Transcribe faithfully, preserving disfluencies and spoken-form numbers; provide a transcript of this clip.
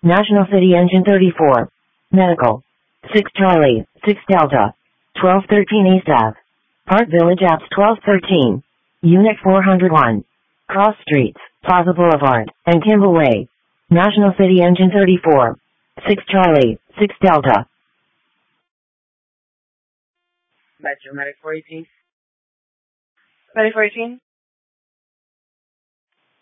National City Engine thirty-four. Medical. six Charlie, six Delta. twelve thirteen East Ave. Park Village Apps twelve thirteen. Unit four hundred one. Cross Streets, Plaza Boulevard, and Kimball Way. National City Engine thirty-four. six Charlie, six Delta. Metro Medic four eighteen. Medic four eighteen.